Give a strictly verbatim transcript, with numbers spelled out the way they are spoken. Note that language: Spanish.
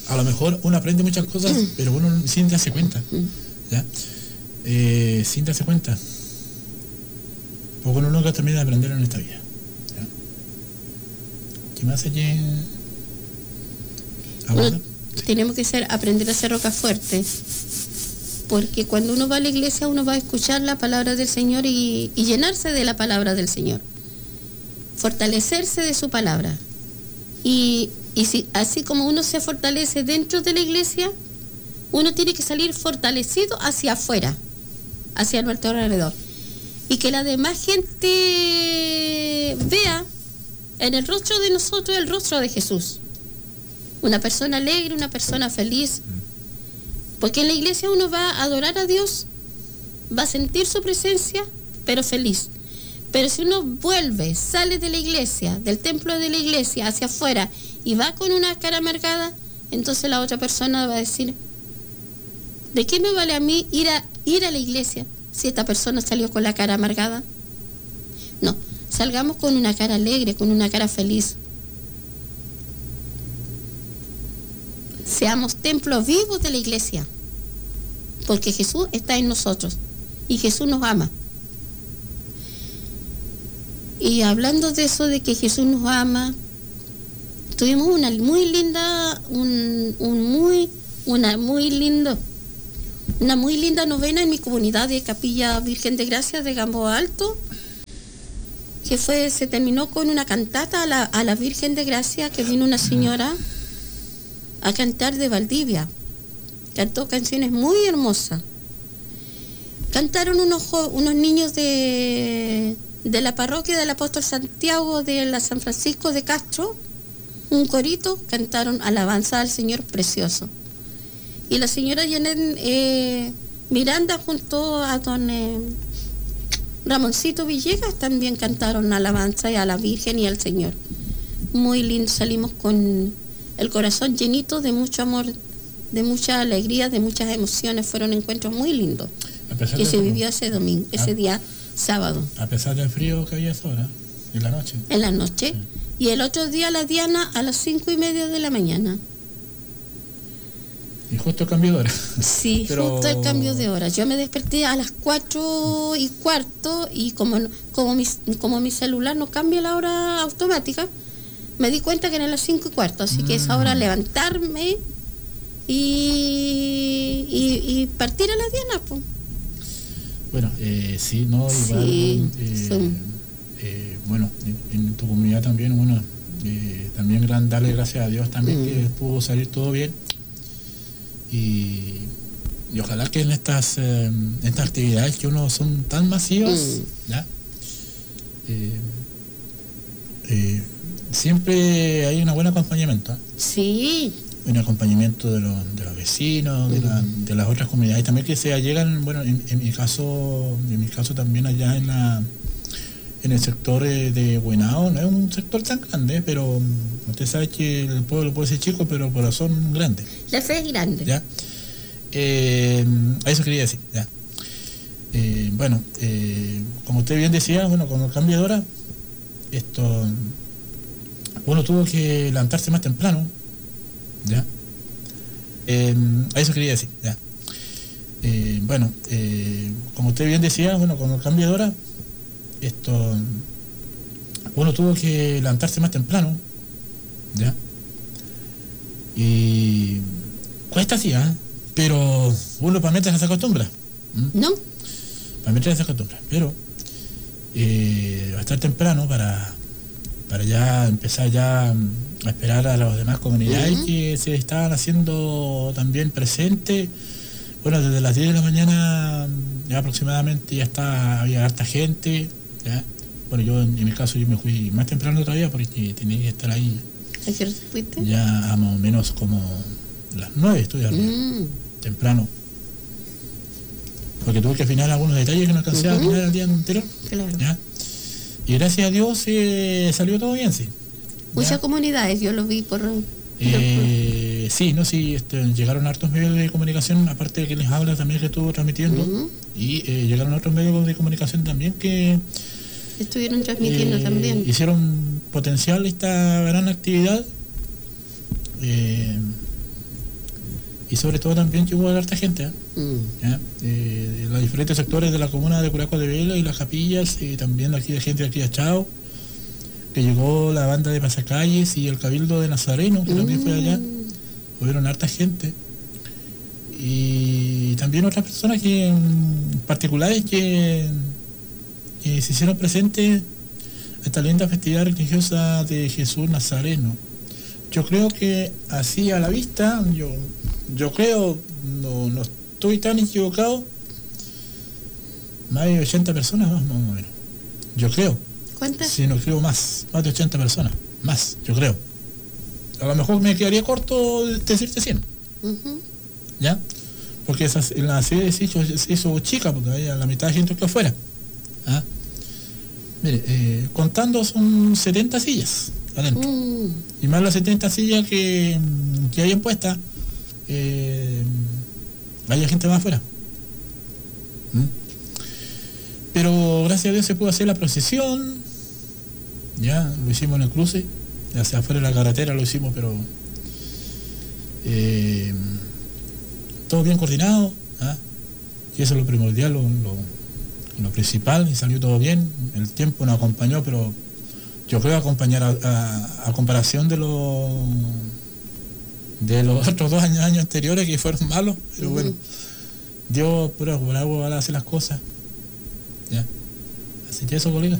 a lo mejor uno aprende muchas cosas, pero uno sin darse cuenta, ¿ya? Eh, sin darse cuenta. Porque uno nunca termina de aprender en esta vida, ¿ya? ¿Qué más allí? Bueno, tenemos que ser, aprender a ser roca fuerte, porque cuando uno va a la iglesia uno va a escuchar la palabra del Señor y, y llenarse de la palabra del Señor, fortalecerse de su palabra. Y, y si, así como uno se fortalece dentro de la iglesia, uno tiene que salir fortalecido hacia afuera, hacia nuestro alrededor, y que la demás gente vea en el rostro de nosotros el rostro de Jesús. Una persona alegre, una persona feliz. Porque en la iglesia uno va a adorar a Dios, va a sentir su presencia, pero feliz. Pero si uno vuelve, sale de la iglesia, del templo de la iglesia, hacia afuera, y va con una cara amargada, entonces la otra persona va a decir, ¿de qué me vale a mí ir a, ir a la iglesia si esta persona salió con la cara amargada? No, salgamos con una cara alegre, con una cara feliz. Seamos templos vivos de la iglesia, porque Jesús está en nosotros y Jesús nos ama. Y hablando de eso, de que Jesús nos ama, tuvimos una muy linda, un, un muy, una muy lindo, una muy linda novena en mi comunidad de Capilla Virgen de Gracia de Gamboa Alto, que fue, se terminó con una cantata a la, a la Virgen de Gracia, que vino una señora a cantar de Valdivia. Cantó canciones muy hermosas. Cantaron unos, unos niños de, de la parroquia del Apóstol Santiago de la San Francisco de Castro, un corito, cantaron alabanza al Señor precioso. Y la señora Janet eh, Miranda junto a don eh, Ramoncito Villegas también cantaron alabanza a la Virgen y al Señor. Muy lindo, salimos con el corazón llenito de mucho amor, de mucha alegría, de muchas emociones. Fueron encuentros muy lindos que se vivió ese domingo, ese a, día sábado. A pesar del frío que había esa hora, en la noche. En la noche. Sí. Y el otro día la Diana a las cinco y media de la mañana. Y justo el cambio de hora. Sí, Pero... justo el cambio de hora. Yo me desperté a las cuatro y cuarto y como, como, mi, como mi celular no cambia la hora automática, me di cuenta que eran las cinco y cuarto, así mm. que es ahora levantarme y, y, y partir a la Diana, pues. Bueno, eh, sí, no, igual, sí, eh, sí. Eh, bueno, en, en tu comunidad también, bueno, eh, también gran, darle gracias a Dios también mm. que pudo salir todo bien y, y ojalá que en estas, eh, estas actividades que uno son tan masivas, mm. ¿ya? Eh, eh, siempre hay un buen acompañamiento. ¿eh? Sí. Un acompañamiento de los, de los vecinos, de, la, de las otras comunidades también que se allegan, bueno, en, en mi caso, en mi caso también allá en la en el sector de Buenao, no es un sector tan grande, pero usted sabe que el pueblo puede ser chico, pero el corazón grande. La fe es grande. ¿Ya? Eh, a eso quería decir, ya. Eh, bueno, eh, como usted bien decía, bueno, con el cambio de hora, esto, uno tuvo que levantarse más temprano, ¿ya? Eh, a eso quería decir, ya. Eh, bueno, eh, como usted bien decía, bueno, con el cambio de hora, esto, uno tuvo que levantarse más temprano, ¿ya? Y cuesta así, ¿eh? Pero uno para mientras se acostumbra. ¿Mm? ¿No? Para mientras se acostumbra, pero eh, va a estar temprano para, para ya empezar ya a esperar a las demás comunidades uh-huh. que se estaban haciendo también presentes. Bueno, desde las diez de la mañana ya aproximadamente ya está, había harta gente, ¿ya? Bueno, yo en, en mi caso yo me fui más temprano todavía porque tenía que estar ahí. ¿A qué hora te fuiste? Ya a más o menos como las nueve estoy arriba, mm. temprano. Porque tuve que afinar algunos detalles que no alcancé uh-huh. a afinar el día anterior. Claro. ¿Ya? Y gracias a Dios eh, salió todo bien, sí. Muchas ¿ya? comunidades, yo lo vi por... Eh, sí, no, sí, este, llegaron hartos medios de comunicación, aparte de que les habla también que estuvo transmitiendo, uh-huh. y eh, llegaron otros medios de comunicación también que estuvieron transmitiendo eh, también. Hicieron potencial esta gran actividad. Eh, y sobre todo también que hubo harta gente, ¿eh? Mm. ¿Ya? Eh, de los diferentes sectores de la comuna de Curacao de Vela y las capillas, y también aquí de gente de aquí de Chao, que llegó la banda de Pasacalles y el Cabildo de Nazareno, que mm. también fue allá. Hubieron harta gente. Y también otras personas que particulares que, que se hicieron presentes a esta linda festividad religiosa de Jesús Nazareno. Yo creo que así a la vista, yo, yo creo, no, no estoy tan equivocado, más de ochenta personas más, más o menos. Yo creo. ¿Cuántas? Si no creo más, más de ochenta personas, más, yo creo. A lo mejor me quedaría corto decirte cien. Uh-huh. ¿Ya? Porque esa, la sede se hizo, se hizo chica, porque había la mitad de gente que afuera. ¿Ah? Mire, eh, contando son setenta sillas adentro. Mm. Y más las setenta sillas que, que hay en puesta, eh, hay gente más afuera. ¿Mm? Pero gracias a Dios se pudo hacer la procesión. Ya, lo hicimos en el cruce. Hacia afuera de la carretera lo hicimos, pero eh, todo bien coordinado, ¿ah? Y eso es lo primordial, lo, lo, lo principal, y salió todo bien. El tiempo nos acompañó, pero yo creo acompañar a, a, a comparación de los de los otros dos años, años anteriores que fueron malos, pero uh-huh. bueno, Dios por algo hace las cosas, ¿ya? Así que eso, colega.